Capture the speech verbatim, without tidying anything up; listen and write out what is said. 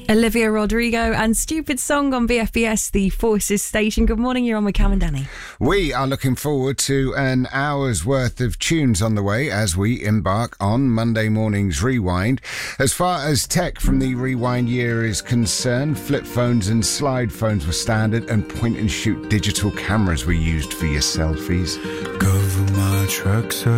Olivia Rodrigo and Stupid Song on B F B S, the Forces station. Good morning, you're on with Cam and Danny. We are looking forward to an hour's worth of tunes on the way as we embark on Monday morning's Rewind. As far as tech from the Rewind year is concerned, flip phones and slide phones were standard and point and shoot digital cameras were used for your selfies. Cover my tracks.